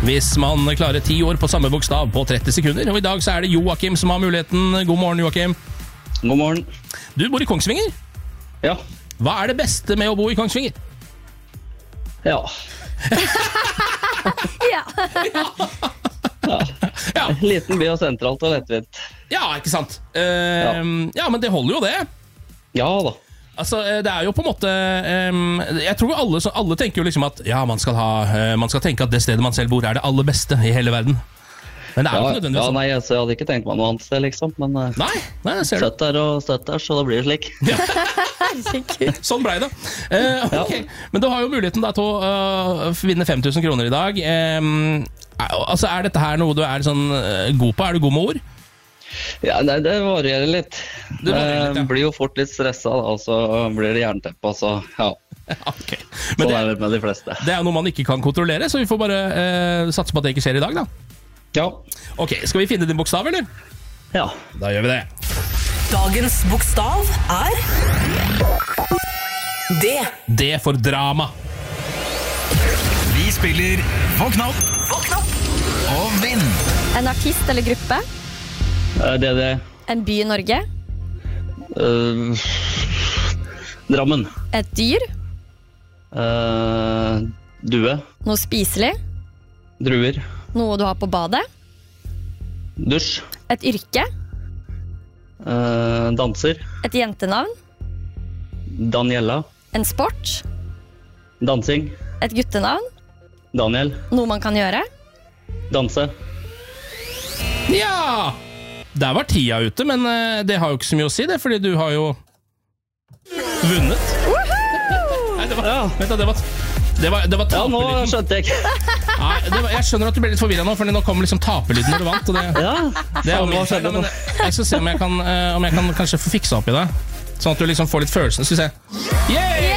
hvis man klarer 10 år på samme bokstav på 30 sekunder. Og i dag så er det Joakim som har muligheten. God morgen, Joakim. God morgen. Du bor i Kongsvinger. Ja. Hva er det beste med å bo i Kongsvinger? Ja. Ja. Ja. Liten by og sentralt og lettvint. Ja, ikke sant? Ja, men det holder jo det. Ja da. Altså, det er jo på en måte jeg tror alle tenker jo liksom at ja, man skal tenke at det stedet man selv bor er det aller beste i hele verden. Men det er jo ikke nødvendigvis sånn. Nei, jeg hadde ikke tenkt meg noe annet sted, liksom. Men Nei, det ser du. støtt der, så da blir det slik. Sånn ble det. Ok, men du har jo muligheten da til å vinne 5000 kroner i dag. Altså, er dette her noe du er sånn god på? Er du god med ord? Ja, nei, det varierer litt. Det varierer litt, ja. Blir jo fort litt stresset, da, og så blir det jernteppe, og så, ja. Okay. Men sånn er det med de fleste. Det er noe man ikke kan kontrollere, så vi får bare satse på at det ikke skjer i dag, da. Ja. Ok, skal vi finne din bokstav, eller? Ja. Da gjør vi det. Dagens bokstav er D. D for drama. Vi spiller Våkn opp og vinn. En artist eller gruppe? Det. En by i Norge? Drammen. Et dyr? Due. Noe spiselig? Druer. Noe du har på badet? Dusj. Et yrke? Danser. Et jentenavn? Daniela. En sport? Dansing. Et guttenavn? Daniel. Noe man kan gjøre? Danse. Ja! Der var tida ute, men det har jo ikke så mye å si det, fordi du har jo vunnet. Nei, det var, vent da, det var Ja, nå tapelyden. skjønte jeg ikke. Nei, jeg skjønner at du ble litt forvirret nå, for nå kom liksom tapelyden når du vant, og det er jo min feil, men jeg skal se om jeg kan kanskje få fiksa opp i det, sånn at du liksom får litt følelsen. Skal vi se.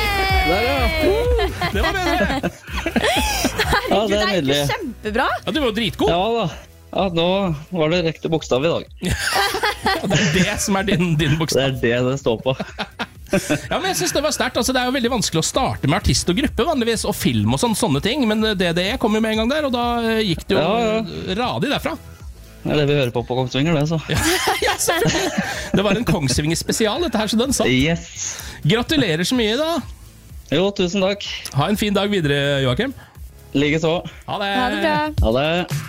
Det var bedre. Ja, det er nydelig. Kjempebra! Ja, du var jo dritgod. Ja da. Ja, nå var det riktig bokstav i dag. Det er det som er din bokstav. Det er det står på. Ja, men jeg synes det var sterkt. Altså, det er jo veldig vanskelig å starte med artist og gruppe vanligvis, og film og sånne ting, men det kom jo med en gang der, og da gikk det jo radig derfra. Det er det vi hører på Kongsvinger, det, så. Ja, selvfølgelig. Det var en Kongsvinger spesial, dette her, så den satt. Yes. Gratulerer så mye da. Jo, tusen takk. Ha en fin dag videre, Joakim. Like så. Ha det. Ha det bra. Ha det.